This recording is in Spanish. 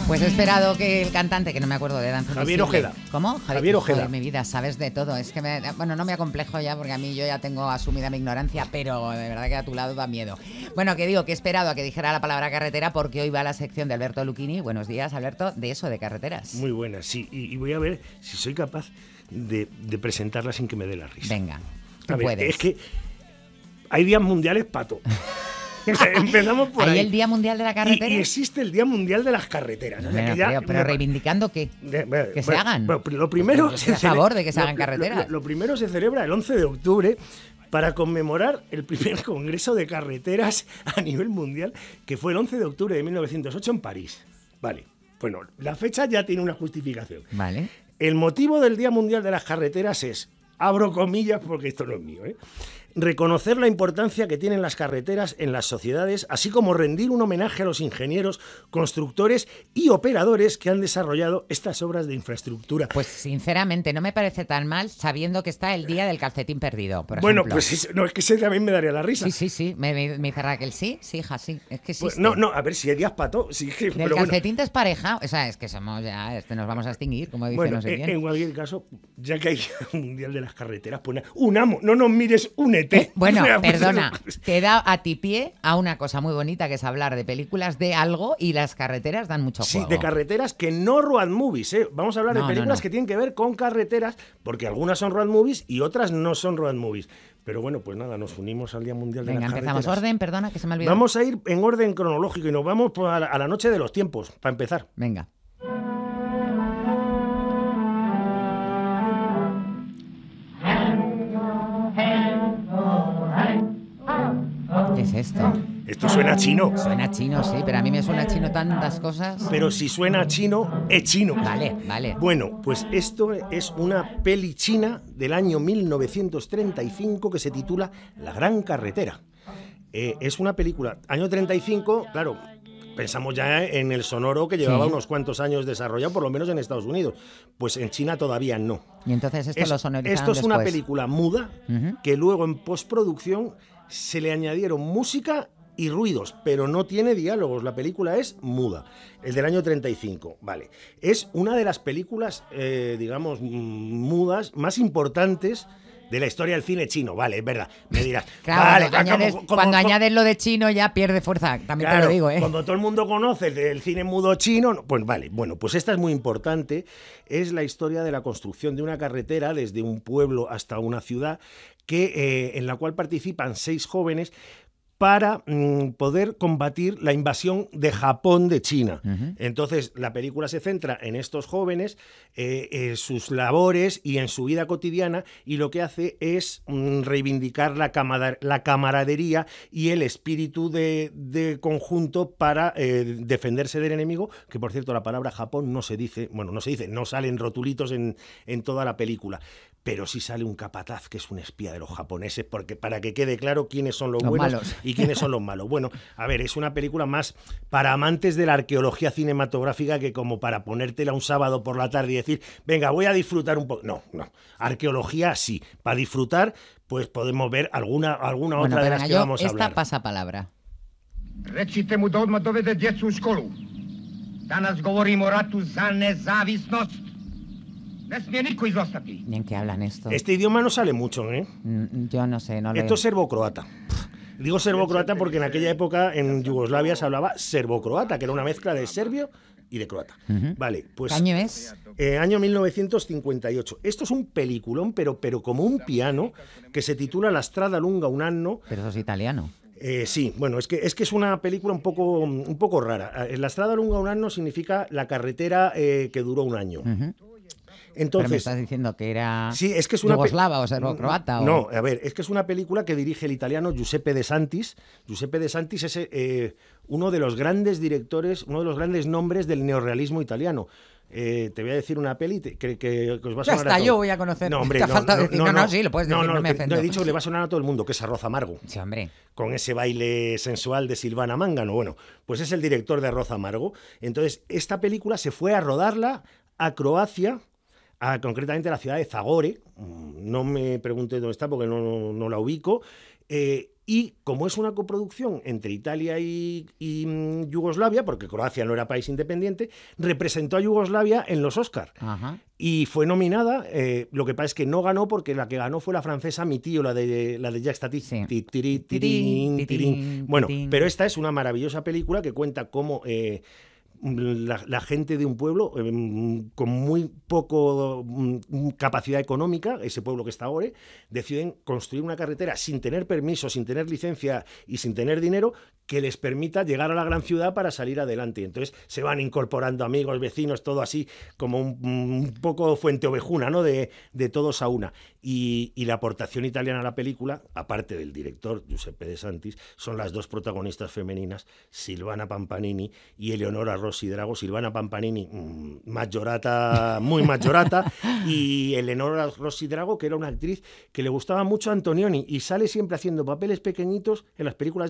Pues he esperado que el cantante, que no me acuerdo de Danza Javier Invisible. Ojeda. ¿Cómo? Javier Ojeda. Joder, mi vida, sabes de todo. Es que, no me acomplejo ya porque a mí yo ya tengo asumida mi ignorancia, pero de verdad que a tu lado da miedo. Bueno, que digo que he esperado a que dijera la palabra carretera porque hoy va la sección de Alberto Lucchini. Buenos días, Alberto, de eso, de carreteras. Muy buena, sí. Y voy a ver si soy capaz de presentarla sin que me dé la risa. Venga, tú a ver, puedes. Es que hay días mundiales, Pato. Empezamos por ahí. ¿Hay el Día Mundial de la Carretera? Y existe el Día Mundial de las Carreteras. O sea, que ya pero reivindicando ¿qué? Que se hagan. Bueno, lo primero... Estoy a favor de que se hagan carreteras. Lo primero se celebra el 11 de octubre para conmemorar el primer Congreso de Carreteras a nivel mundial, que fue el 11 de octubre de 1908 en París. Vale, bueno, la fecha ya tiene una justificación. Vale. El motivo del Día Mundial de las Carreteras es, abro comillas porque esto no es mío, reconocer la importancia que tienen las carreteras en las sociedades, así como rendir un homenaje a los ingenieros, constructores y operadores que han desarrollado estas obras de infraestructura. Pues sinceramente no me parece tan mal sabiendo que está el día del calcetín perdido, por bueno, ejemplo. Pues es que ese también me daría la risa. Sí, me dice Raquel, sí, hija, sí, es que existe. Pues no, a ver si hay días pato. Sí, del calcetín desparejado, o sea, es que somos ya, nos vamos a extinguir, como dice no sé quién. En cualquier caso, ya que hay un Mundial de las Carreteras, pues unamos, no nos mires, únete. Bueno, perdona, te da a ti pie a una cosa muy bonita que es hablar de películas de algo y las carreteras dan mucho juego. Sí, de carreteras que no road movies, ¿eh? Vamos a hablar de películas que tienen que ver con carreteras, porque algunas son road movies y otras no son road movies. Pero bueno, pues nada, nos unimos al Día Mundial de las Carreteras. Venga, empezamos. Orden, perdona, que se me ha olvidado. Vamos a ir en orden cronológico y nos vamos a la noche de los tiempos, para empezar. Venga. ¿Qué es esto? Esto suena chino. Suena chino, sí, pero a mí me suena chino tantas cosas. Pero si suena chino, es chino. Vale. Bueno, pues esto es una peli china del año 1935 que se titula La Gran Carretera. Es una película, año 35, claro, pensamos ya en el sonoro que llevaba unos cuantos años desarrollado, por lo menos en Estados Unidos. Pues en China todavía no. Y entonces esto lo sonorizaron Esto es después. una película muda que luego en postproducción se le añadieron música y ruidos, pero no tiene diálogos. La película es muda. El del año 35, vale. Es una de las películas, digamos, mudas más importantes de la historia del cine chino, vale, es verdad. Me dirás, claro, vale, cuando añades lo de chino ya pierde fuerza, también claro, te lo digo, ¿eh? Cuando todo el mundo conoce el cine mudo chino, pues vale, bueno, pues esta es muy importante. Es la historia de la construcción de una carretera desde un pueblo hasta una ciudad en la cual participan 6 jóvenes para poder combatir la invasión de Japón de China. Entonces, la película se centra en estos jóvenes, sus labores y en su vida cotidiana, y lo que hace es reivindicar la camaradería y el espíritu de conjunto para defenderse del enemigo, que por cierto la palabra Japón no salen rotulitos en toda la película. Pero sí sale un capataz que es un espía de los japoneses, porque para que quede claro quiénes son los buenos malos y quiénes son los malos. Bueno, a ver, es una película más para amantes de la arqueología cinematográfica que como para ponértela un sábado por la tarde y decir, venga, voy a disfrutar un poco. No. Arqueología sí. Para disfrutar, pues podemos ver alguna otra de las que vamos a hablar. Esta pasa palabra. Recite mu doma dovede djecu u školu. Danas govorimo o ratu za nezavisnost. No smije niko izostati. ¿Y en qué hablan esto? Este idioma no sale mucho, ¿eh? Yo no sé, no lo Esto es serbo-croata. Digo serbo-croata porque en aquella época en Yugoslavia se hablaba serbo-croata, que era una mezcla de serbio y de croata. Vale, pues... ¿Qué año es? Año 1958. Esto es un peliculón, pero como un piano, que se titula La strada lunga un anno. Pero eso es italiano. Sí, bueno, es que es una película un poco rara. La strada lunga un anno significa la carretera que duró un año. Entonces, pero me estás diciendo que era yugoslava o serbo-croata. No, a ver, es que es una película que dirige el italiano Giuseppe De Santis. Giuseppe De Santis es uno de los grandes directores, uno de los grandes nombres del neorrealismo italiano. Te voy a decir una peli que os va a sonar. Ya está, yo voy a conocer. No, hombre, sí, lo puedes decir, no me ofendo. No, he dicho que le va a sonar a todo el mundo, que es Arroz Amargo. Sí, hombre. Con ese baile sensual de Silvana Mangano. Bueno, pues es el director de Arroz Amargo. Entonces, esta película se fue a rodarla a Croacia, concretamente a la ciudad de Zagore. No me pregunte dónde está porque no la ubico. Y como es una coproducción entre Italia y Yugoslavia, porque Croacia no era país independiente, representó a Yugoslavia en los Oscars. Ajá. Y fue nominada, lo que pasa es que no ganó porque la que ganó fue la francesa Mi Tío, la de Jacques Tati. Sí. Bueno, pero esta es una maravillosa película que cuenta cómo la gente de un pueblo con muy poco capacidad económica, ese pueblo que está ahora, deciden construir una carretera sin tener permiso, sin tener licencia y sin tener dinero que les permita llegar a la gran ciudad para salir adelante. Entonces se van incorporando amigos, vecinos, todo así como un poco fuente ovejuna, ¿no? De todos a una. Y la aportación italiana a la película, aparte del director Giuseppe De Santis, son las dos protagonistas femeninas, Silvana Pampanini y Eleonora Rossi Drago. Silvana Pampanini, maggiorata, muy maggiorata, y Eleonora Rossi Drago, que era una actriz que le gustaba mucho a Antonioni y sale siempre haciendo papeles pequeñitos en las películas